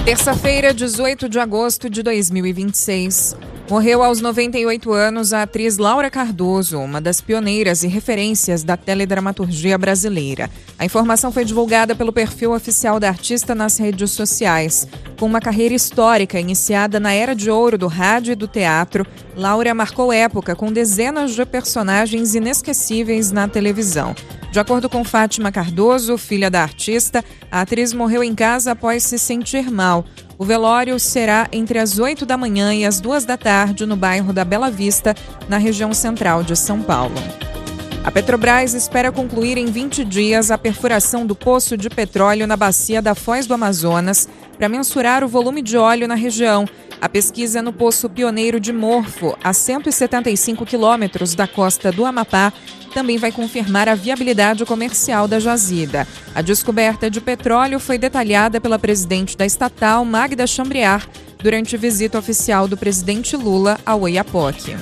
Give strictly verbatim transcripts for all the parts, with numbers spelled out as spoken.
Terça-feira, dezoito de agosto de dois mil e vinte e seis. Morreu aos noventa e oito anos a atriz Laura Cardoso, uma das pioneiras e referências da teledramaturgia brasileira. A informação foi divulgada pelo perfil oficial da artista nas redes sociais. Com uma carreira histórica iniciada na era de ouro do rádio e do teatro, Laura marcou época com dezenas de personagens inesquecíveis na televisão. De acordo com Fátima Cardoso, filha da artista, a atriz morreu em casa após se sentir mal. O velório será entre as oito da manhã e as duas da tarde no bairro da Bela Vista, na região central de São Paulo. A Petrobras espera concluir em vinte dias a perfuração do poço de petróleo na bacia da Foz do Amazonas para mensurar o volume de óleo na região. A pesquisa no Poço Pioneiro de Morfo, a cento e setenta e cinco quilômetros da costa do Amapá, também vai confirmar a viabilidade comercial da jazida. A descoberta de petróleo foi detalhada pela presidente da estatal, Magda Chambriard, durante visita oficial do presidente Lula ao Oiapoque.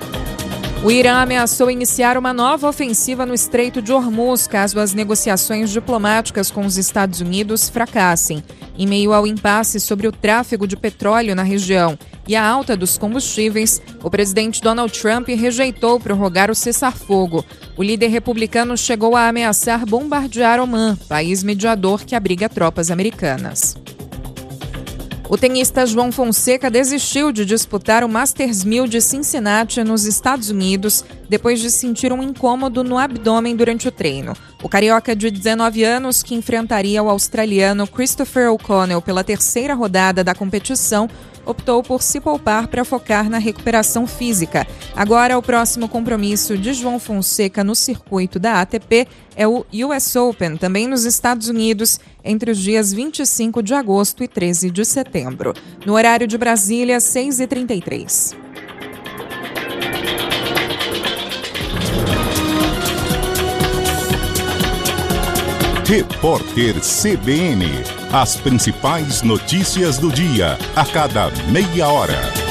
O Irã ameaçou iniciar uma nova ofensiva no Estreito de Hormuz caso as negociações diplomáticas com os Estados Unidos fracassem. Em meio ao impasse sobre o tráfego de petróleo na região e a alta dos combustíveis, o presidente Donald Trump rejeitou prorrogar o cessar-fogo. O líder republicano chegou a ameaçar bombardear Omã, país mediador que abriga tropas americanas. O tenista João Fonseca desistiu de disputar o Masters mil de Cincinnati, nos Estados Unidos, depois de sentir um incômodo no abdômen durante o treino. O carioca de dezenove anos, que enfrentaria o australiano Christopher O'Connell pela terceira rodada da competição, optou por se poupar para focar na recuperação física. Agora, o próximo compromisso de João Fonseca no circuito da A T P é o U S Open, também nos Estados Unidos, entre os dias vinte e cinco de agosto e treze de setembro. No horário de Brasília, seis e trinta e três. Repórter C B N. As principais notícias do dia, a cada meia hora.